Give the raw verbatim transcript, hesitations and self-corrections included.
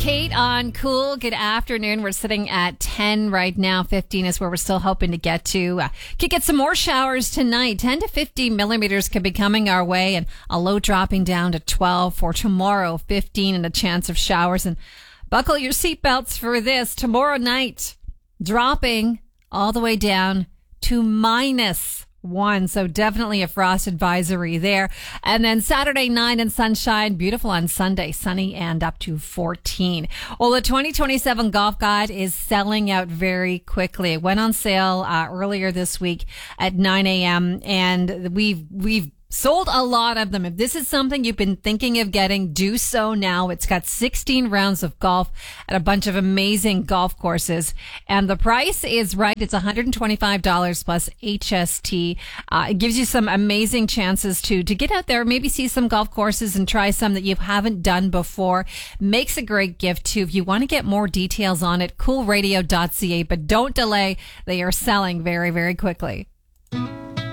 Kate on Cool. Good afternoon. We're sitting at ten right now. fifteen is where we're still hoping to get to. Uh, could get some more showers tonight. ten to fifteen millimeters could be coming our way, and a low dropping down to twelve for tomorrow. fifteen and a chance of showers. And buckle your seatbelts for this. Tomorrow night, dropping all the way down to minus one. So definitely a frost advisory there. And then Saturday night and sunshine, beautiful on Sunday, sunny and up to fourteen. Well, the twenty twenty-seven Golf Guide is selling out very quickly. It went on sale uh, earlier this week at nine a.m. and we've, we've sold a lot of them. If this is something you've been thinking of getting, do so now. It's got sixteen rounds of golf at a bunch of amazing golf courses. And the price is right. It's one hundred twenty-five dollars plus H S T. Uh, it gives you some amazing chances to, to get out there, maybe see some golf courses and try some that you haven't done before. Makes a great gift too. If you want to get more details on it, cool radio dot c a, but don't delay. They are selling very, very quickly.